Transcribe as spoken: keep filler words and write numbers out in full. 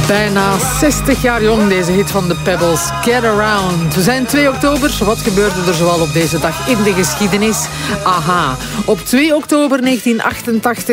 Bijna zestig jaar jong, deze hit van de Pebbles, Get Around. We zijn twee oktober. Wat gebeurde er zoal op deze dag in de geschiedenis? Aha. Op twee oktober negentien achtentachtig